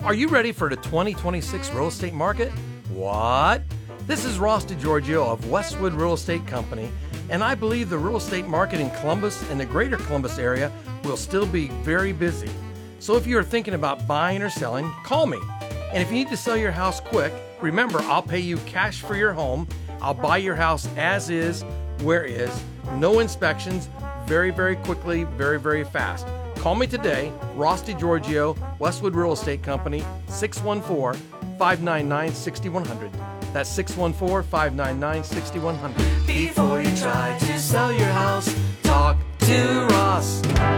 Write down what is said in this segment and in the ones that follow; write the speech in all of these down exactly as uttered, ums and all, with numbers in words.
Are you ready for the twenty twenty-six real estate market? What? This is Ross DiGiorgio of Westwood Real Estate Company, and I believe the real estate market in Columbus and the greater Columbus area will still be very busy. So if you are thinking about buying or selling, call me. And if you need to sell your house quick, remember, I'll pay you cash for your home. I'll buy your house as is, where is, no inspections, very, very quickly, very, very fast. Call me today, Ross DiGiorgio, Westwood Real Estate Company, six one four, five nine nine, six one zero zero. That's six one four, five nine nine, six one zero zero. Before you try to sell your house, talk to Ross.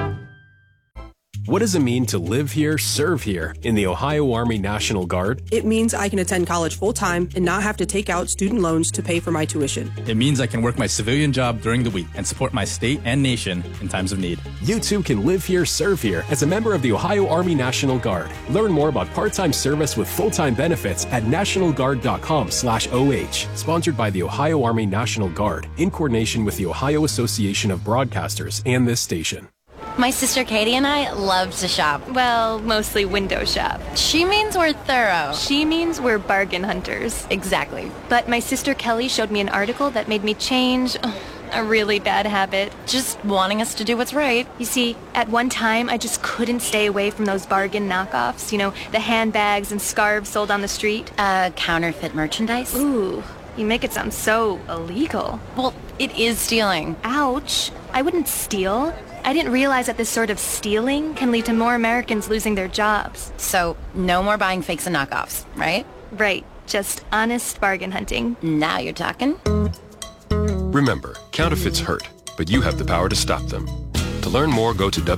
What does it mean to live here, serve here in the Ohio Army National Guard? It means I can attend college full-time and not have to take out student loans to pay for my tuition. It means I can work my civilian job during the week and support my state and nation in times of need. You too can live here, serve here as a member of the Ohio Army National Guard. Learn more about part-time service with full-time benefits at national guard dot com slash O H. Sponsored by the Ohio Army National Guard in coordination with the Ohio Association of Broadcasters and this station. My sister Katie and I love to shop. Well, mostly window shop. She means we're thorough. She means we're bargain hunters. Exactly. But my sister Kelly showed me an article that made me change ugh, a really bad habit. Just wanting us to do what's right. You see, at one time, I just couldn't stay away from those bargain knockoffs. You know, the handbags and scarves sold on the street. Uh, counterfeit merchandise? Ooh, you make it sound so illegal. Well, it is stealing. Ouch. I wouldn't steal. I didn't realize that this sort of stealing can lead to more Americans losing their jobs. So, no more buying fakes and knockoffs, right? Right. Just honest bargain hunting. Now you're talking. Remember, counterfeits hurt, but you have the power to stop them. To learn more, go to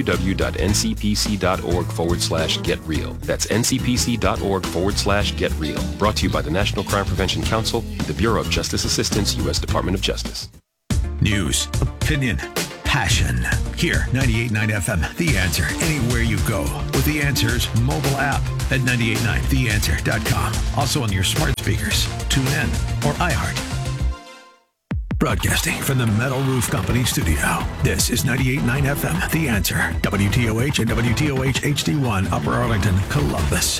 www.ncpc.org forward slash get real. That's ncpc.org forward slash get real. Brought to you by the National Crime Prevention Council, the Bureau of Justice Assistance, U S Department of Justice. News, opinion, passion. Here, ninety-eight point nine F M, The Answer, anywhere you go. With The Answer's mobile app at nine eight nine the answer dot com. Also on your smart speakers, TuneIn, or iHeart. Broadcasting from the Metal Roof Company studio, this is ninety-eight point nine F M, The Answer, W T O H and W T O H H D one, Upper Arlington, Columbus.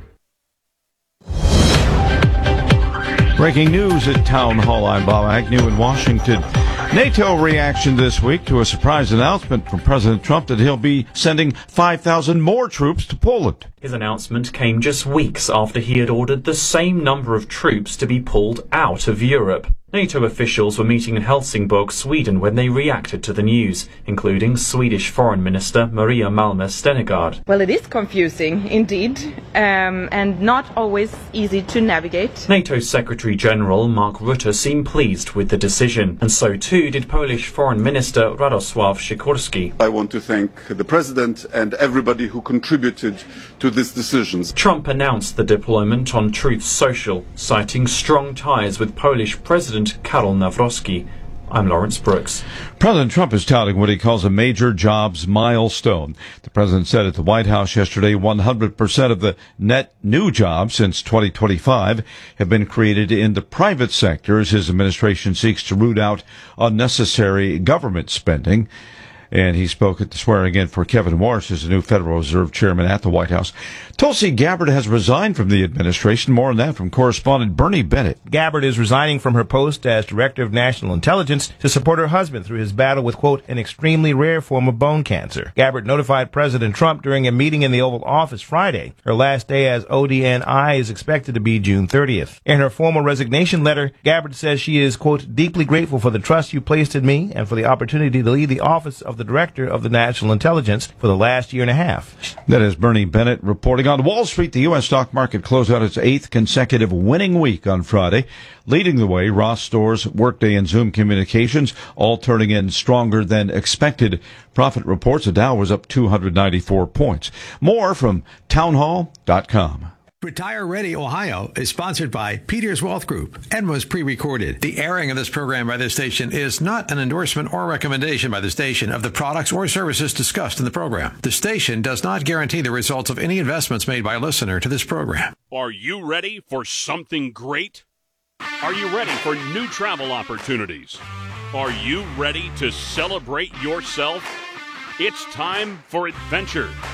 Breaking news at Town Hall. I'm Bob Agnew in Washington. NATO reaction this week to a surprise announcement from President Trump that he'll be sending five thousand more troops to Poland. His announcement came just weeks after he had ordered the same number of troops to be pulled out of Europe. NATO officials were meeting in Helsingborg, Sweden, when they reacted to the news, including Swedish Foreign Minister Maria Malmer Stenergard. Well, it is confusing, indeed, um, and not always easy to navigate. NATO Secretary General Mark Rutte seemed pleased with the decision, and so too did Polish Foreign Minister Radosław Sikorski. I want to thank the President and everybody who contributed to this decision. Trump announced the deployment on Truth Social, citing strong ties with Polish President Karol Nawrocki. I'm Lawrence Brooks. President Trump is touting what he calls a major jobs milestone. The president said at the White House yesterday one hundred percent of the net new jobs since twenty twenty-five have been created in the private sector as his administration seeks to root out unnecessary government spending. And he spoke at the swearing-in for Kevin Warsh as the new Federal Reserve Chairman at the White House. Tulsi Gabbard has resigned from the administration. More on that from correspondent Bernie Bennett. Gabbard is resigning from her post as Director of National Intelligence to support her husband through his battle with, quote, an extremely rare form of bone cancer. Gabbard notified President Trump during a meeting in the Oval Office Friday. Her last day as O D N I is expected to be June thirtieth. In her formal resignation letter, Gabbard says she is, quote, deeply grateful for the trust you placed in me and for the opportunity to lead the office of the Director of the National Intelligence for the last year and a half. That is Bernie Bennett reporting. On Wall Street, the U S stock market closed out its eighth consecutive winning week on Friday. Leading the way, Ross Stores, Workday, and Zoom Communications, all turning in stronger than expected. Profit reports, the Dow was up two hundred ninety-four points. More from townhall dot com. Retire Ready Ohio is sponsored by Peters Wealth Group and was pre-recorded. The airing of this program by this station is not an endorsement or recommendation by the station of the products or services discussed in the program. The station does not guarantee the results of any investments made by a listener to this program. Are you ready for something great? Are you ready for new travel opportunities? Are you ready to celebrate yourself? It's time for adventure.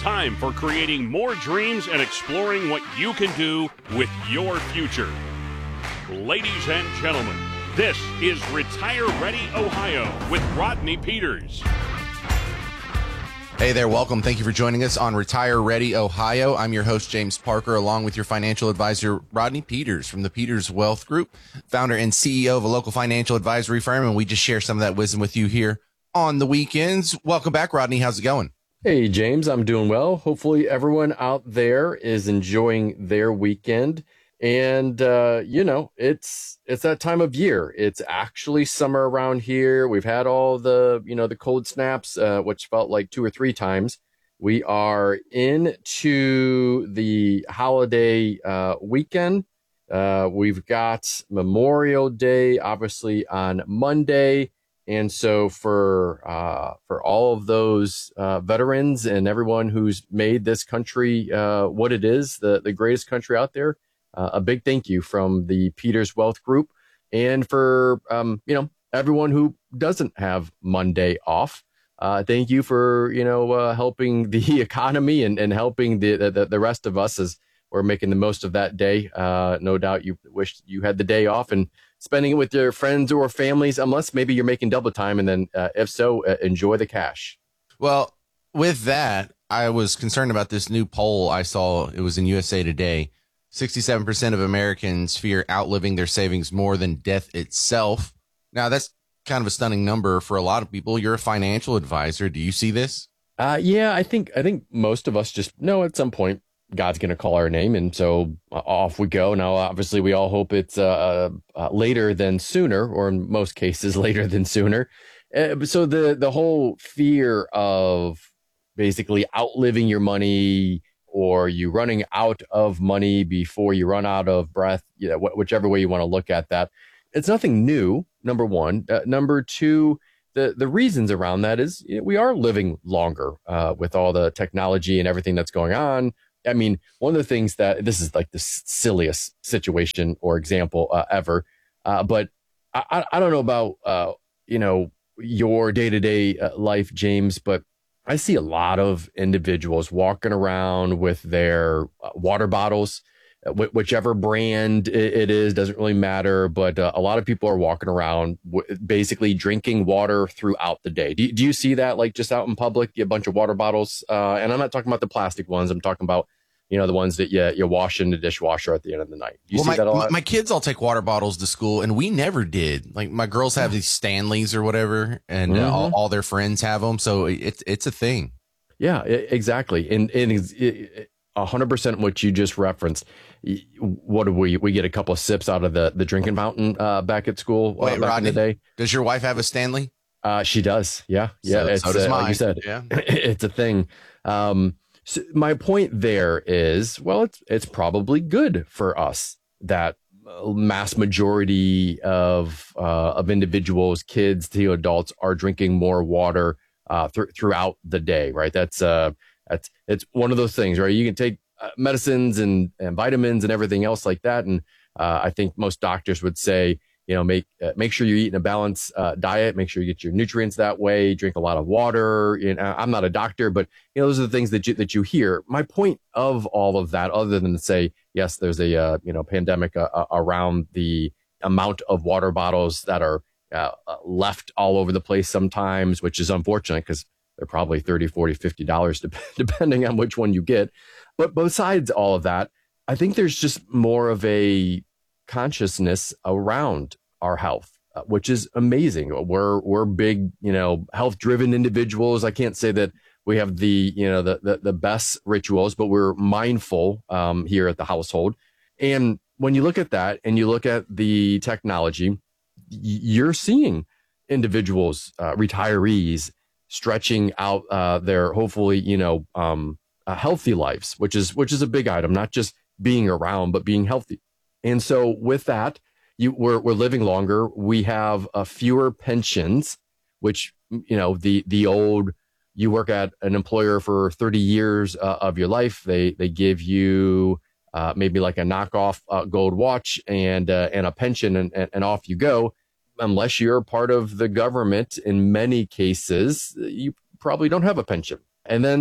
time for creating more dreams and exploring what you can do with your future. Ladies and gentlemen, this is Retire Ready Ohio with Rodney Peters. Hey there, welcome. Thank you for joining us on Retire Ready Ohio. I'm your host, James Parker, along with your financial advisor, Rodney Peters from the Peters Wealth Group, founder and C E O of a local financial advisory firm, and we just share some of that wisdom with you here on the weekends. Welcome back, Rodney. How's it going? Hey, James, I'm doing well. Hopefully everyone out there is enjoying their weekend. And, uh, you know, it's it's that time of year. It's actually summer around here. We've had all the, you know, the cold snaps, uh, which felt like two or three times. We are into the holiday uh, weekend. Uh, we've got Memorial Day, obviously, on Monday. And so for uh, for all of those uh, veterans and everyone who's made this country uh, what it is, the, the greatest country out there, Uh, a big thank you from the Peters Wealth Group, and for um, you know everyone who doesn't have Monday off. Uh, thank you for you know uh, helping the economy and, and helping the, the the rest of us as we're making the most of that day. Uh, no doubt you wish you had the day off and spending it with your friends or families, unless maybe you're making double time. And then uh, if so, uh, enjoy the cash. Well, with that, I was concerned about this new poll I saw. It was in U S A Today. sixty-seven percent of Americans fear outliving their savings more than death itself. Now, that's kind of a stunning number for a lot of people. You're a financial advisor. Do you see this? Uh, yeah, I think I think most of us just know at some point God's going to call our name. And so uh, off we go. Now, obviously, we all hope it's uh, uh, later than sooner, or in most cases, later than sooner. Uh, so the, the whole fear of basically outliving your money, or you running out of money before you run out of breath, you know, wh- whichever way you want to look at that. It's nothing new, number one. Uh, number two, the, the reasons around that is you know, we are living longer uh, with all the technology and everything that's going on. I mean, one of the things that, this is like the silliest situation or example uh, ever, uh, but I, I don't know about, uh, you know, your day-to-day uh, life, James, but I see a lot of individuals walking around with their uh, water bottles, uh, wh- whichever brand it, it is, doesn't really matter. But uh, a lot of people are walking around w- basically drinking water throughout the day. Do, do you see that like just out in public, a bunch of water bottles? Uh, and I'm not talking about the plastic ones. I'm talking about, you know, the ones that you, you wash in the dishwasher at the end of the night. Do you well, see my, that a lot? My kids all take water bottles to school, and we never did. Like my girls have these Stanleys or whatever, and Mm-hmm. uh, all, all their friends have them. So it's it's a thing. Yeah, I- exactly. And and it's- it- a hundred percent what you just referenced. Y- What do we we get a couple of sips out of the the drinking fountain uh, back at school uh, Wait, back Rodney, in the day? Does your wife have a Stanley? Uh, she does. Yeah, yeah. So- it's so does uh, like mine. you said. Yeah. It's a thing. Um, so my point there is, well, it's it's probably good for us that mass majority of uh, of individuals, kids to adults, are drinking more water uh, th- throughout the day. Right. That's uh, that's it's one of those things, right? You can take uh, medicines and, and vitamins and everything else like that, and uh, I think most doctors would say, you know, make uh, make sure you're eating a balanced uh, diet. Make sure you get your nutrients that way. Drink a lot of water. You know, I'm not a doctor, but you know, those are the things that you that you hear. My point of all of that, other than to say, yes, there's a uh, you know pandemic uh, uh, around the amount of water bottles that are uh, uh, left all over the place sometimes, which is unfortunate because they're probably thirty, forty, fifty dollars depending on which one you get. But besides all of that, I think there's just more of a consciousness around our health, uh, which is amazing. We're we're big, you know, health driven individuals. I can't say that we have the, you know, the the, the best rituals, but we're mindful um, here at the household. And when you look at that and you look at the technology, y- you're seeing individuals, uh, retirees, stretching out uh, their hopefully, you know, um, uh, healthy lives, which is which is a big item, not just being around, but being healthy. And so with that, you, we're, we're living longer. We have uh, fewer pensions, which, you know, the, the old, you work at an employer for thirty years uh, of your life. They, they give you uh, maybe like a knockoff uh, gold watch and, uh, and a pension, and, and, and off you go. Unless you're part of the government, in many cases, you probably don't have a pension. And then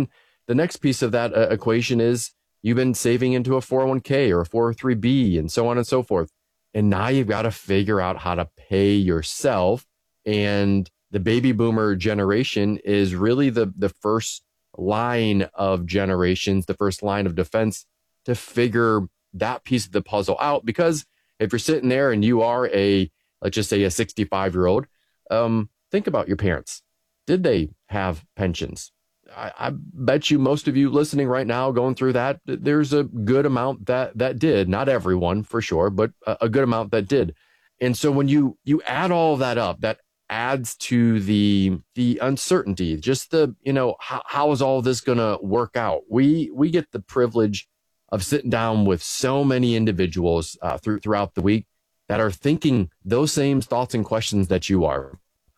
the next piece of that uh, equation is you've been saving into a four oh one k or a four oh three b and so on and so forth. And now you've got to figure out how to pay yourself. And the baby boomer generation is really the, the first line of generations, the first line of defense to figure that piece of the puzzle out. Because if you're sitting there and you are a, let's just say a sixty-five year old, um, think about your parents. Did they have pensions? I, I bet you most of you listening right now going through that, there's a good amount that that did. Not everyone for sure, but a, a good amount that did. And so when you you add all of that up, that adds to the the uncertainty, just the, you know, how, how is all this going to work out? We we get the privilege of sitting down with so many individuals uh, through, throughout the week that are thinking those same thoughts and questions that you are.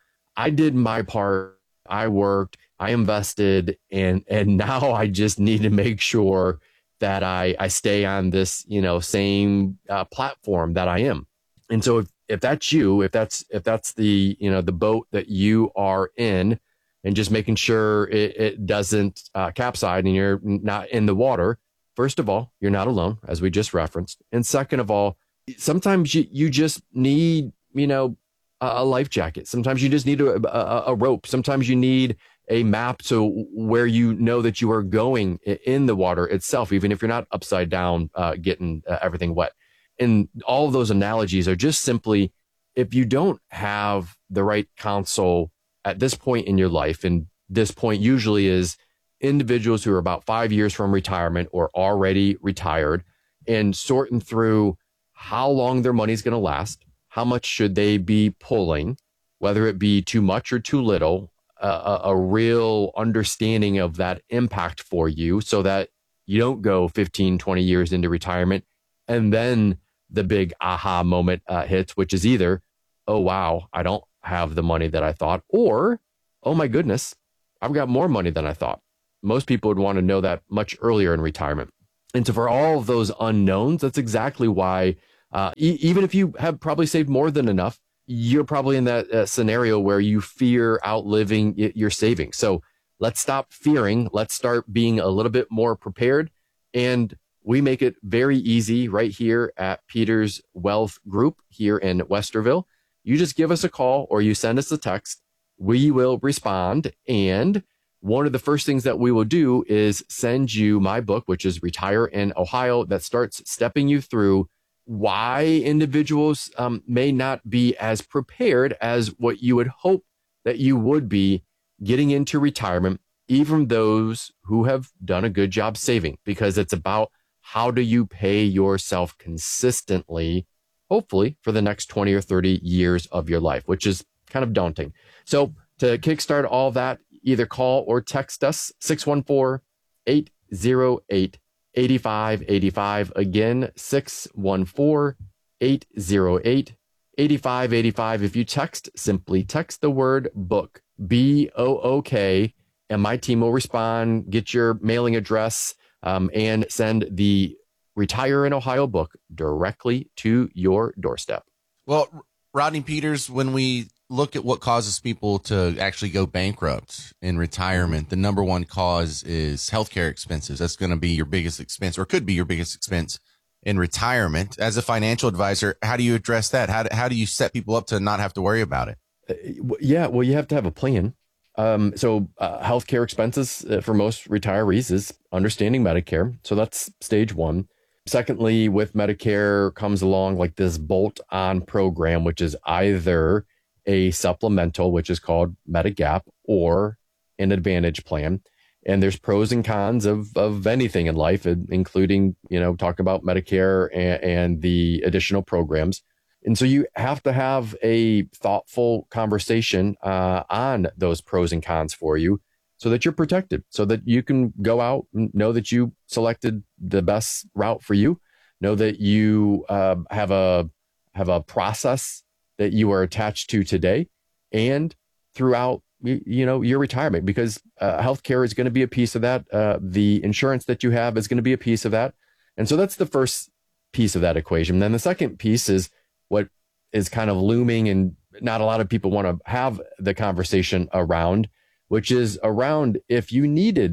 I did my part. I worked, I invested, and and now I just need to make sure that I, I stay on this, you know, same uh, platform that I am. And so if, if that's you, if that's if that's the, you know, the boat that you are in, and just making sure it, it doesn't uh, capsize and you're not in the water, first of all, you're not alone, as we just referenced. And second of all, sometimes you, you just need, you know, a life jacket. Sometimes you just need a, a, a rope. Sometimes you need a map so where you know that you are going in the water itself, even if you're not upside down, uh, getting uh, everything wet. And all of those analogies are just simply, if you don't have the right counsel at this point in your life, and this point usually is individuals who are about five years from retirement or already retired, and sorting through how long their money is going to last, how much should they be pulling, whether it be too much or too little, uh, a, a real understanding of that impact for you so that you don't go fifteen, twenty years into retirement. And then the big aha moment uh, hits, which is either, oh, wow, I don't have the money that I thought, or, oh, my goodness, I've got more money than I thought. Most people would want to know that much earlier in retirement. And so for all of those unknowns, that's exactly why Uh, e- even if you have probably saved more than enough, you're probably in that uh, scenario where you fear outliving y- your savings. So let's stop fearing. Let's start being a little bit more prepared. And we make it very easy right here at Peters Wealth Group here in Westerville. You just give us a call or you send us a text. We will respond. And one of the first things that we will do is send you my book, which is Retire in Ohio, that starts stepping you through why individuals um, may not be as prepared as what you would hope that you would be getting into retirement, even those who have done a good job saving, because it's about how do you pay yourself consistently, hopefully for the next twenty or thirty years of your life, which is kind of daunting. So to kickstart all that, either call or text us six one four, eight oh eight, eighty-five eighty-five. Again, six one four, eight oh eight, eighty-five eighty-five. If you text, simply text the word book, B O O K, and my team will respond, get your mailing address, um, and send the Retire in Ohio book directly to your doorstep. Well, Rodney Peters, when we look at what causes people to actually go bankrupt in retirement, the number one cause is healthcare expenses. That's going to be your biggest expense, or could be your biggest expense in retirement. As a financial advisor, how do you address that? How do, how do you set people up to not have to worry about it? Uh, yeah, well, you have to have a plan. Um, so uh, healthcare expenses uh, for most retirees is understanding Medicare. So that's stage one. Secondly, with Medicare comes along like this bolt-on program, which is either a supplemental, which is called Medigap, or an Advantage plan. And there's pros and cons of, of anything in life, including, you know, talk about Medicare and, and the additional programs. And so you have to have a thoughtful conversation uh, on those pros and cons for you so that you're protected, so that you can go out and know that you selected the best route for you, know that you uh, have a have a process that you are attached to today and throughout, you, you know, your retirement, because uh, healthcare is going to be a piece of that. Uh, the insurance that you have is going to be a piece of that. And so that's the first piece of that equation. Then the second piece is what is kind of looming and not a lot of people want to have the conversation around, which is around if you needed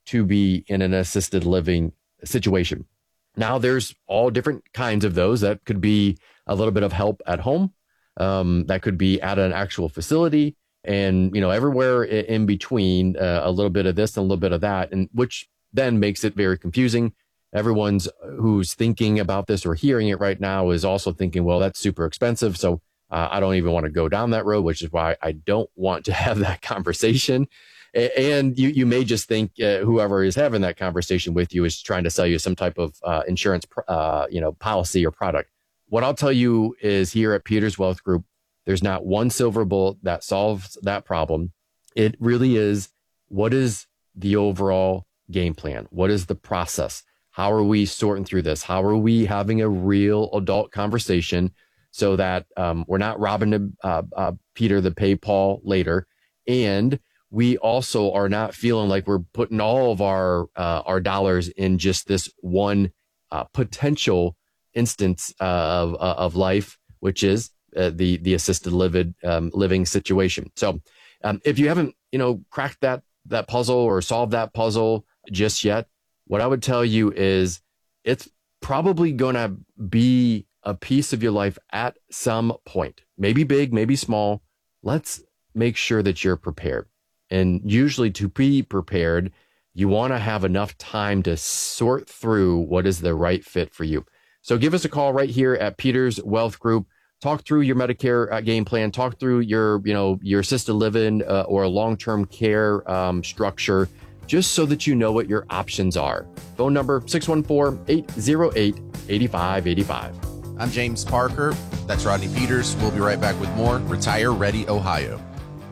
to be in an assisted living situation. Now, there's all different kinds of those. That could be a little bit of help at home. Um, that could be at an actual facility, and, you know, everywhere in between, uh, a little bit of this and a little bit of that, and which then makes it very confusing. Everyone's who's thinking about this or hearing it right now is also thinking, well, that's super expensive, so uh, I don't even want to go down that road, which is why I don't want to have that conversation. And you, you may just think uh, whoever is having that conversation with you is trying to sell you some type of uh, insurance, uh, you know, policy or product. What I'll tell you is here at Peters Wealth Group, there's not one silver bullet that solves that problem. It really is, what is the overall game plan? What is the process? How are we sorting through this? How are we having a real adult conversation so that um, we're not robbing uh, uh, Peter to pay Paul later, and we also are not feeling like we're putting all of our uh, our dollars in just this one uh, potential instance uh, of of life, which is uh, the the assisted living um, living situation. So, um, if you haven't, you know, cracked that that puzzle or solved that puzzle just yet, what I would tell you is it's probably going to be a piece of your life at some point. Maybe big, maybe small. Let's make sure that you're prepared. And usually to be prepared, you want to have enough time to sort through what is the right fit for you. So give us a call right here at Peters Wealth Group. Talk through your Medicare uh, game plan. Talk through your, you know, your assisted living uh, or a long-term care um, structure, just so that you know what your options are. Phone number six one four, eight zero eight, eight five eight five. I'm James Parker. That's Rodney Peters. We'll be right back with more Retire Ready Ohio.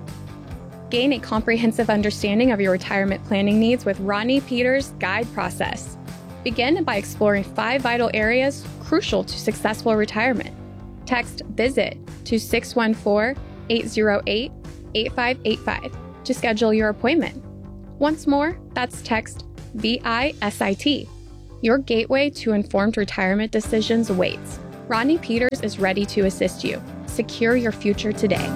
Gain a comprehensive understanding of your retirement planning needs with Rodney Peters' guide process. Begin by exploring five vital areas crucial to successful retirement. Text VISIT to six one four, eight zero eight, eight five eight five to schedule your appointment. Once more, that's text V I S I T. Your gateway to informed retirement decisions awaits. Rodney Peters is ready to assist you. Secure your future today.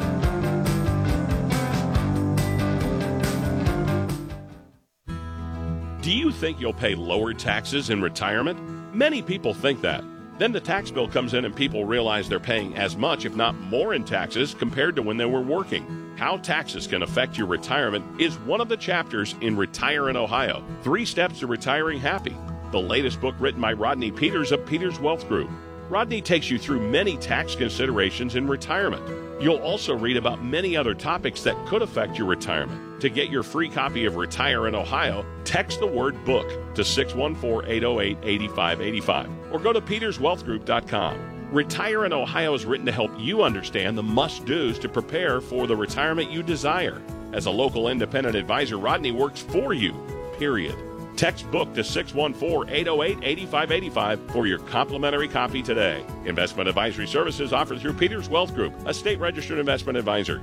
Do you think you'll pay lower taxes in retirement? Many people think that. Then the tax bill comes in and people realize they're paying as much, if not more, in taxes compared to when they were working. How taxes can affect your retirement is one of the chapters in Retire in Ohio, Three Steps to Retiring Happy, the latest book written by Rodney Peters of Peters Wealth Group. Rodney takes you through many tax considerations in retirement. You'll also read about many other topics that could affect your retirement. To get your free copy of Retire in Ohio, text the word book to six one four, eight zero eight, eight five eight five or go to peters wealth group dot com. Retire in Ohio is written to help you understand the must-dos to prepare for the retirement you desire. As a local independent advisor, Rodney works for you, period. Text book to six one four, eight zero eight, eight five eight five for your complimentary copy today. Investment advisory services offered through Peters Wealth Group, a state-registered investment advisor.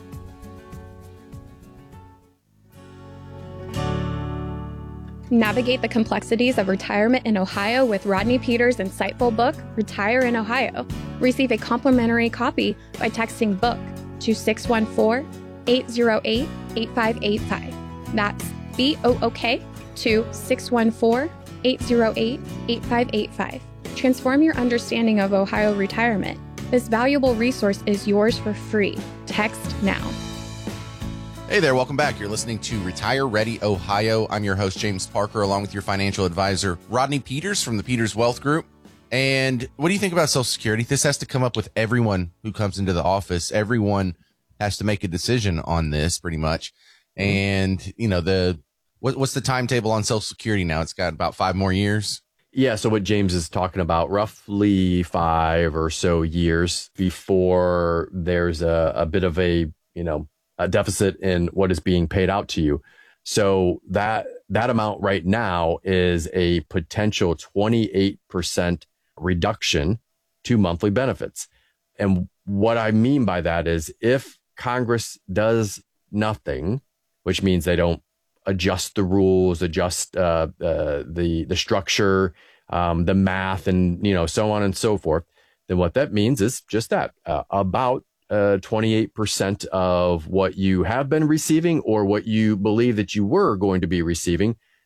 Navigate the complexities of retirement in Ohio with Rodney Peters' insightful book, Retire in Ohio. Receive a complimentary copy by texting book to six one four, eight zero eight, eight five eight five. That's B O O K to six one four, eight zero eight, eight five eight five. Transform your understanding of Ohio retirement. This valuable resource is yours for free. Text now. Hey there, welcome back. You're listening to Retire Ready Ohio. I'm your host, James Parker, along with your financial advisor, Rodney Peters from the Peters Wealth Group. And what do you think about Social Security? This has to come up with everyone who comes into the office. Everyone has to make a decision on this pretty much. And, you know, the what, what's the timetable on Social Security now? It's got about five more years. Yeah, so what James is talking about, roughly five or so years before there's a, a bit of a, you know, a deficit in what is being paid out to you. So that that amount right now is a potential twenty-eight percent reduction to monthly benefits. And what I mean by that is if Congress does nothing, which means they don't adjust the rules, adjust uh, uh, the the structure, um, the math, and you know so on and so forth, then what that means is just that uh, about uh, twenty-eight percent of what you have been receiving or what you believe that you were going to be receiving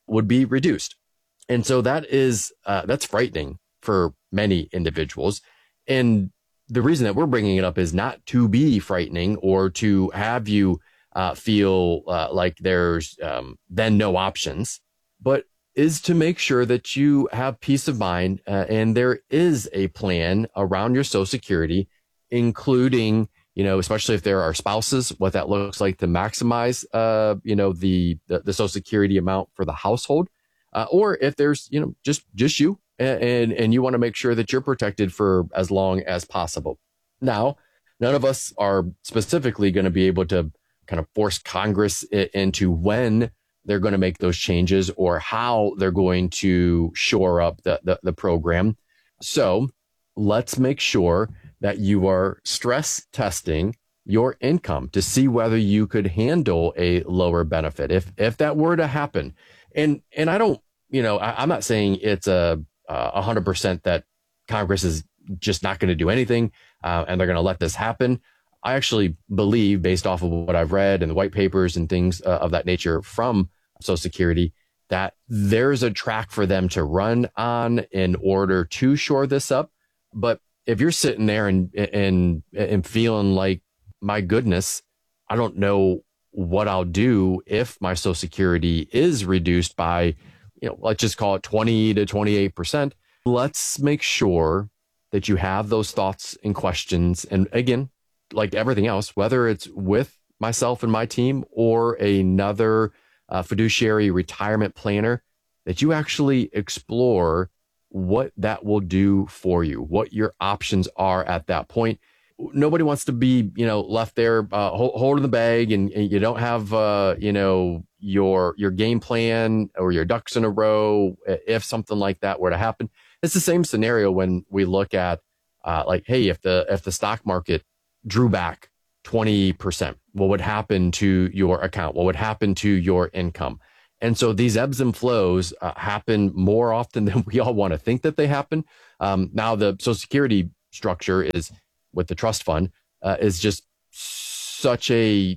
would be reduced. And so that is, uh, that's frightening for many individuals. And the reason that we're bringing it up is not to be frightening or to have you uh, feel uh, like there's um, then no options, but is to make sure that you have peace of mind uh, and there is a plan around your Social Security, including, you know, especially if there are spouses, what that looks like to maximize, uh, you know, the, the, the Social Security amount for the household, uh, or if there's, you know, just, just you and, and, and you want to make sure that you're protected for as long as possible. Now, none of us are specifically going to be able to kind of force Congress into when they're going to make those changes or how they're going to shore up the, the, the program. So let's make sure that you are stress testing your income to see whether you could handle a lower benefit if if that were to happen. And and I don't, you know, I, I'm not saying it's a a hundred percent that Congress is just not going to do anything uh, and they're going to let this happen. I actually believe, based off of what I've read and the white papers and things uh, of that nature from Social Security, that there's a track for them to run on in order to shore this up. But if you're sitting there and and and feeling like, my goodness, I don't know what I'll do if my Social Security is reduced by, you know, let's just call it twenty to twenty-eight percent. Let's make sure that you have those thoughts and questions. And again, like everything else, whether it's with myself and my team or another uh, fiduciary retirement planner, that you actually explore what that will do for you, what your options are at that point. Nobody wants to be, you know, left there uh, holding the bag and, and you don't have, uh, you know, your your game plan or your ducks in a row if something like that were to happen. It's the same scenario when we look at uh, like, hey, if the if the stock market drew back twenty percent, what would happen to your account? What would happen to your income? And so these ebbs and flows uh, happen more often than we all want to think that they happen. Um, now, the Social Security structure is with the trust fund uh, is just such a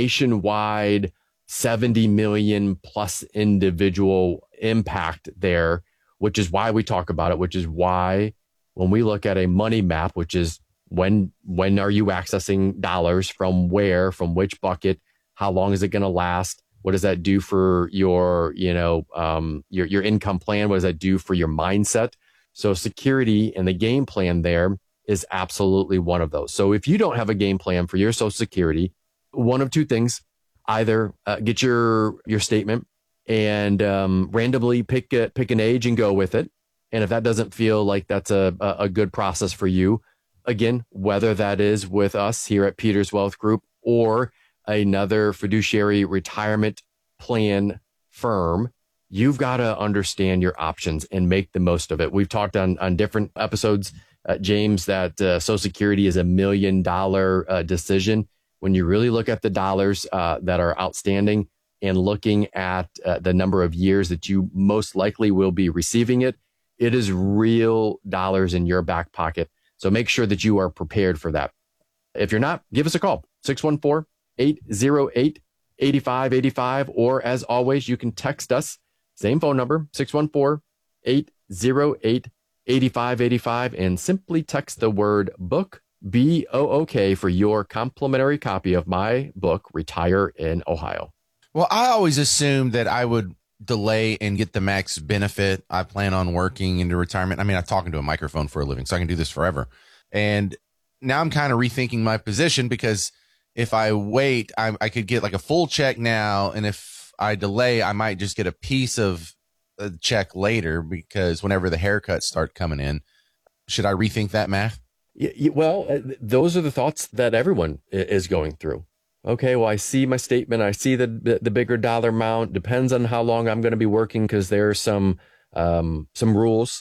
nationwide seventy million plus individual impact there, which is why we talk about it, which is why when we look at a money map, which is when when are you accessing dollars from where, from which bucket, how long is it going to last? What does that do for your, you know, um, your, your income plan? What does that do for your mindset? So security and the game plan there is absolutely one of those. So if you don't have a game plan for your Social Security, one of two things: either uh, get your your statement and um, randomly pick a, pick an age and go with it. And if that doesn't feel like that's a a good process for you, again, whether that is with us here at Peters Wealth Group or another fiduciary retirement plan firm, you've got to understand your options and make the most of it. We've talked on, on different episodes, uh, James, that uh, Social Security is a million dollar uh, decision. When you really look at the dollars uh, that are outstanding and looking at uh, the number of years that you most likely will be receiving it, it is real dollars in your back pocket. So make sure that you are prepared for that. If you're not, give us a call, six one four, eight zero eight, eight five eight five, or as always, you can text us, same phone number, six one four, eight zero eight, eight five eight five, and simply text the word book, B O O K, for your complimentary copy of my book, Retire in Ohio. Well, I always assumed that I would delay and get the max benefit. I plan on working into retirement. I mean, I'm talking to a microphone for a living, so I can do this forever. And now I'm kind of rethinking my position, because if I wait, I, I could get like a full check now. And if I delay, I might just get a piece of a check later, because whenever the haircuts start coming in, should I rethink that math? Yeah, well, those are the thoughts that everyone is going through. Okay, well, I see my statement. I see the the bigger dollar amount. Depends on how long I'm going to be working, because there are some um, some rules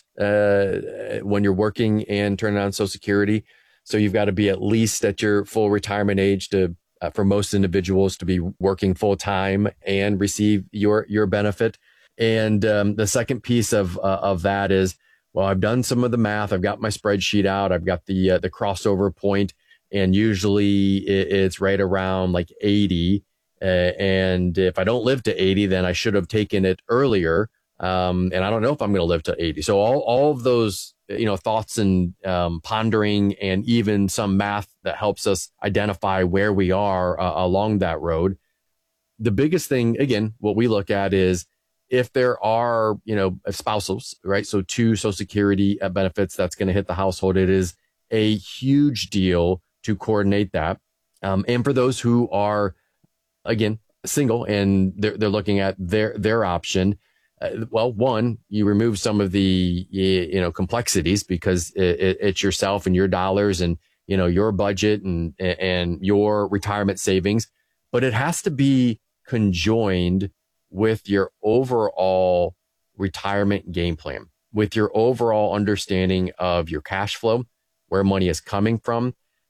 uh, when you're working and turning on Social Security. So you've got to be at least at your full retirement age to, uh, for most individuals, to be working full time and receive your your benefit. And um, the second piece of uh, of that is, well, I've done some of the math. I've got my spreadsheet out. I've got the uh, the crossover point. And usually it's right around like eighty. Uh, and if I don't live to eighty, then I should have taken it earlier. Um, and I don't know if I'm going to live to eighty. So all, all of those, you know, thoughts and um, pondering, and even some math that helps us identify where we are uh, along that road. The biggest thing, again, what we look at is if there are, you know, spousals, right? So two Social Security benefits that's going to hit the household. It is a huge deal to coordinate that. Um, and for those who are, again, single and they're, they're looking at their, their option, Uh, well, one, you remove some of the, you know, complexities because it, it, it's yourself and your dollars and, you know, your budget and, and your retirement savings, but it has to be conjoined with your overall retirement game plan, with your overall understanding of your cash flow, where money is coming from.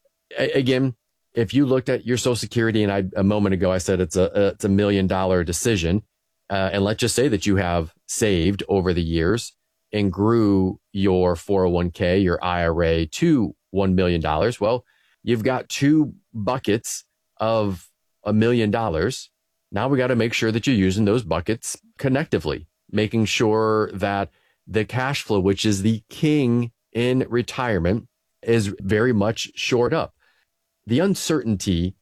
A- again, if you looked at your Social Security, and I, a moment ago, I said it's a, it's a million dollar decision. Uh, and let's just say that you have saved over the years and grew your four oh one k, your I R A to one million dollars. Well, you've got two buckets of a million dollars. Now we got to make sure that you're using those buckets connectively, making sure that the cash flow, which is the king in retirement, is very much shored up. The uncertainty,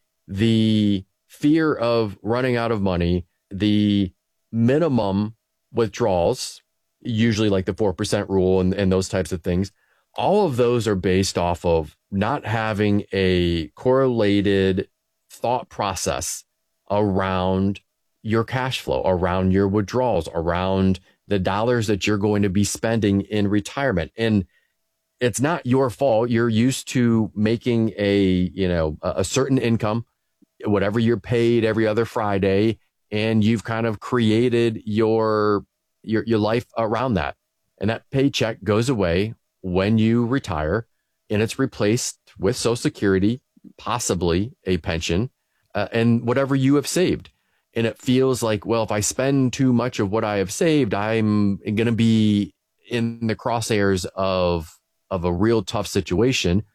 the fear of running out of money, the minimum withdrawals, usually like the four percent rule and, and those types of things, all of those are based off of not having a correlated thought process around your cash flow, around your withdrawals, around the dollars that you're going to be spending in retirement. And it's not your fault. You're used to making a, you know, a certain income, whatever you're paid every other Friday, and you've kind of created your, your, your life around that. And that paycheck goes away when you retire, and it's replaced with Social Security, possibly a pension, uh, and whatever you have saved. And it feels like, well, if I spend too much of what I have saved, I'm going to be in the crosshairs of, of a real tough situation.